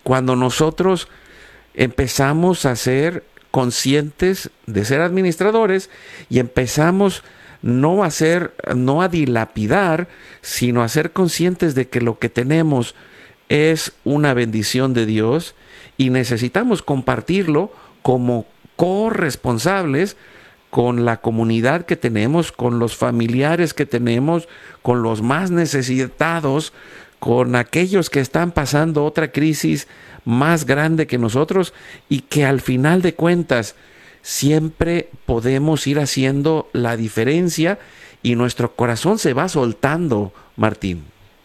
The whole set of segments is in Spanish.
cuando nosotros empezamos a ser conscientes de ser administradores y empezamos no a dilapidar, sino a ser conscientes de que lo que tenemos es una bendición de Dios y necesitamos compartirlo como corresponsables con la comunidad que tenemos, con los familiares que tenemos, con los más necesitados, con aquellos que están pasando otra crisis más grande que nosotros y que al final de cuentas siempre podemos ir haciendo la diferencia y nuestro corazón se va soltando, Martín.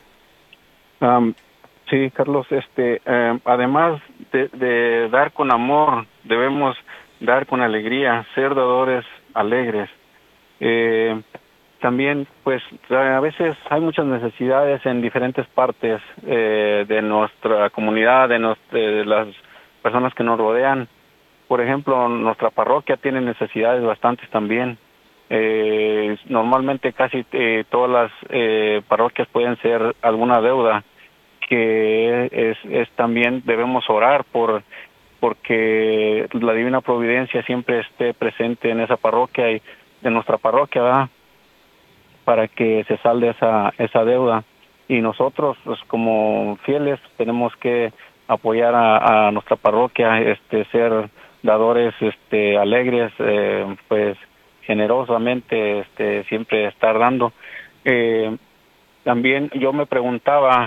Sí, Carlos, además de dar con amor, debemos dar con alegría, ser dadores alegres. También, pues, a veces hay muchas necesidades en diferentes partes de nuestra comunidad, de las personas que nos rodean. Por ejemplo, nuestra parroquia tiene necesidades bastantes también. Normalmente casi todas las parroquias pueden ser alguna deuda, que es también debemos orar porque la divina providencia siempre esté presente en esa parroquia y de nuestra parroquia, ¿verdad? Para que se salde esa deuda. Y nosotros, pues, como fieles, tenemos que apoyar a nuestra parroquia, ser dadores alegres, pues generosamente siempre estar dando. También yo me preguntaba,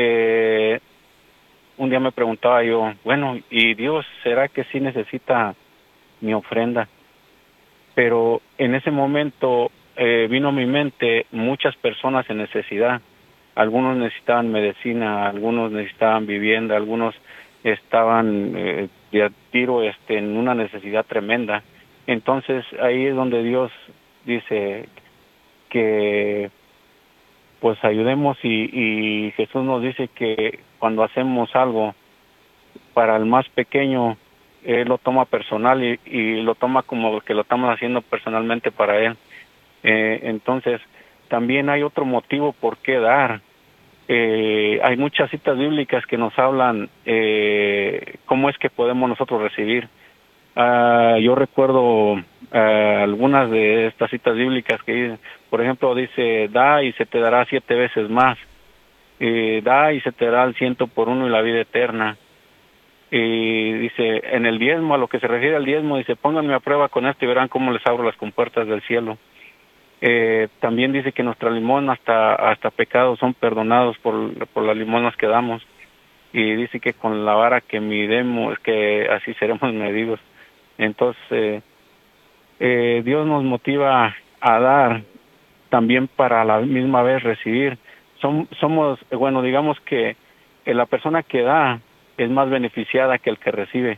un día me preguntaba yo, bueno, ¿y Dios será que sí necesita mi ofrenda? Pero en ese momento vino a mi mente muchas personas en necesidad. Algunos necesitaban medicina, algunos necesitaban vivienda, algunos estaban de a tiro en una necesidad tremenda. Entonces ahí es donde Dios dice que pues ayudemos y Jesús nos dice que cuando hacemos algo para el más pequeño, Él lo toma personal y lo toma como que lo estamos haciendo personalmente para Él. Entonces también hay otro motivo por qué dar. Hay muchas citas bíblicas que nos hablan cómo es que podemos nosotros recibir. Yo recuerdo algunas de estas citas bíblicas que dicen, por ejemplo, dice, da y se te dará 7 veces más, da y se te dará el 100 por 1 y la vida eterna. Y dice, en el diezmo, a lo que se refiere al diezmo, dice, pónganme a prueba con esto y verán cómo les abro las compuertas del cielo. También dice que nuestra limosna hasta pecados son perdonados por las limosnas que damos. Y dice que con la vara que midemos, que así seremos medidos. Entonces, Dios nos motiva a dar también para a la misma vez recibir. Somos, bueno, digamos que la persona que da es más beneficiada que el que recibe.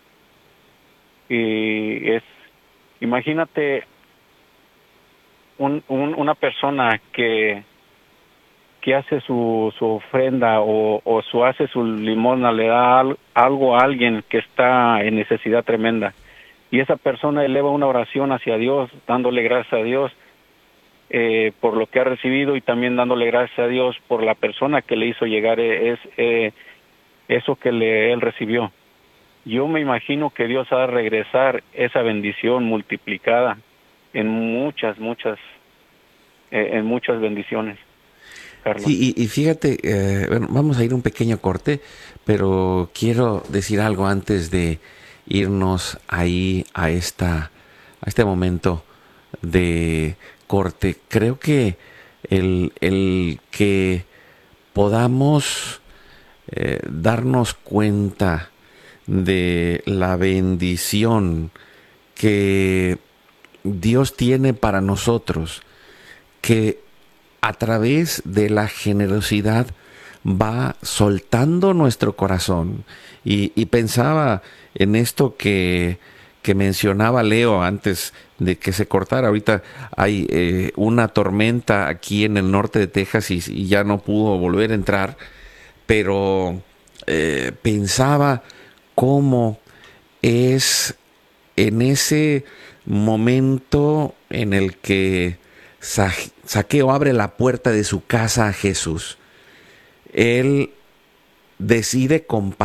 Y imagínate una persona que hace su ofrenda o hace su limosna, le da algo a alguien que está en necesidad tremenda. Y esa persona eleva una oración hacia Dios, dándole gracias a Dios por lo que ha recibido y también dándole gracias a Dios por la persona que le hizo llegar eso que él recibió. Yo me imagino que Dios ha de regresar esa bendición multiplicada en muchas bendiciones, Carlos. Sí, y fíjate, bueno, vamos a ir un pequeño corte, pero quiero decir algo antes de irnos ahí a este momento de corte. Creo que el que podamos darnos cuenta de la bendición que Dios tiene para nosotros, que a través de la generosidad va soltando nuestro corazón. Y pensaba en esto que mencionaba Leo antes de que se cortara. Ahorita hay una tormenta aquí en el norte de Texas y ya no pudo volver a entrar, pero pensaba cómo es en ese momento en el que Zaqueo abre la puerta de su casa a Jesús. Él decide compartir